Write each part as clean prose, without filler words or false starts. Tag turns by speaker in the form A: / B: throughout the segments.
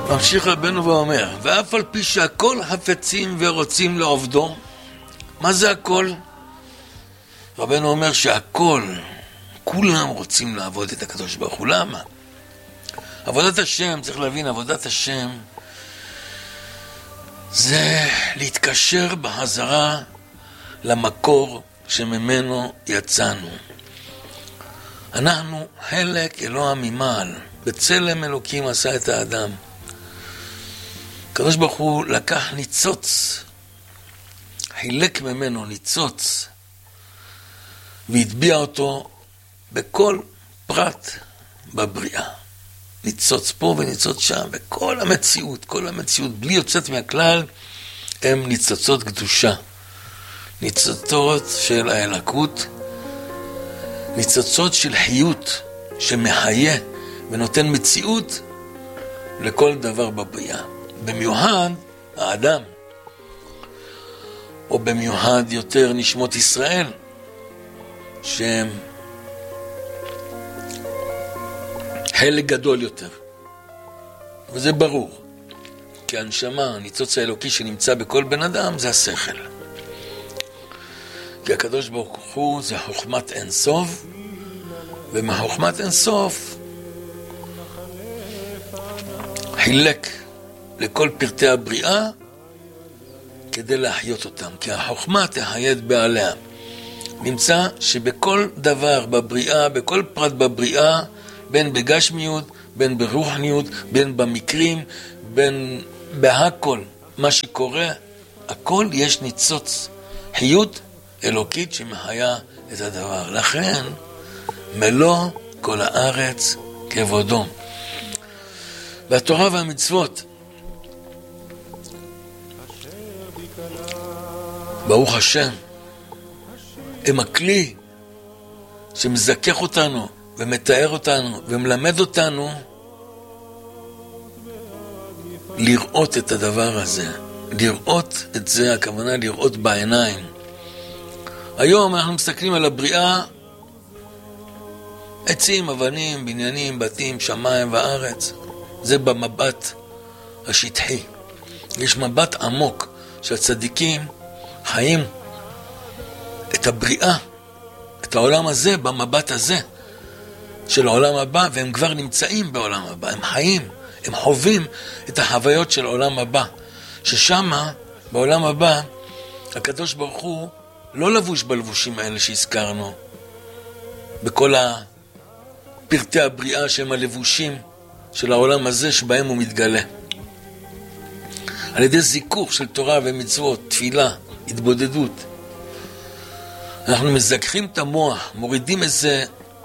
A: ממשיך רבנו ואומר, ואף על פי שהכל חפצים ורוצים לעובדו. מה זה הכל? רבנו אומר שהכל, כולם רוצים לעבוד את הקדוש ברוך הוא. למה? עבודת השם, צריך להבין, עבודת השם זה להתקשר בחזרה למקור שממנו יצאנו. אנחנו חלק אלוה ממעל, בצלם אלוקים עשה את האדם. הקדוש ברוך הוא לקח ניצוץ, חילק ממנו ניצוץ, והטביע אותו בכל פרט בבריאה. ניצוץ פה וניצוץ שם, בכל המציאות, כל המציאות, בלי יוצאת מהכלל, הם ניצוצות קדושה. ניצוצות של האלוקות, ניצוצות של חיות, שמחיה ונותן מציאות לכל דבר בבריאה. במיוחד האדם, או במיוחד יותר נשמות ישראל, שהם חלק גדול יותר. וזה ברור, כי הנשמה, הניצוץ האלוקי שנמצא בכל בן אדם, זה השכל. כי הקדוש ברוך הוא זה חוכמת אינסוף, ומחוכמת אינסוף חילק לכל פרטי הבריאה כדי להחיות אותם, כי החוכמה תחיה את בעליה. נמצא שבכל דבר בבריאה, בכל פרט בבריאה, בין בגשמיות, בין ברוחניות, בין במקרים, בין בהכל, מה שקורה, הכל יש ניצוץ חיות אלוקית שמחיה את הדבר. לכן מלוא כל הארץ כבודו. והתורה והמצוות, ברוך השם, הם הכלי שמזכך אותנו ומתאר אותנו ומלמד אותנו לראות את הדבר הזה. לראות את זה, הכוונה לראות בעיניים. היום אנחנו מסתכלים על הבריאה, עצים, אבנים, בניינים, בתים, שמיים וארץ. זה במבט השטחי. יש מבט עמוק שהצדיקים חיים את הבריאה, את העולם הזה, במבט הזה של העולם הבא, והם כבר נמצאים בעולם הבא, הם חיים, הם חווים את החוויות של העולם הבא, ששמה, בעולם הבא, הקדוש ברוך הוא לא לבוש בלבושים האלה שהזכרנו, בכל פרטי הבריאה שהם הלבושים של העולם הזה שבהם הוא מתגלה. על ידי זיכוך של תורה ומצוות, תפילה, התבודדות, אנחנו מזכחים את המוח, מורידים איזה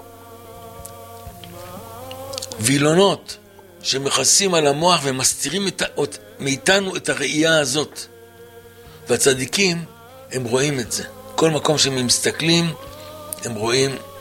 A: וילונות שמכסים על המוח ומסתירים מאיתנו את הראייה הזאת. והצדיקים, הם רואים את זה. כל מקום שהם מסתכלים, הם רואים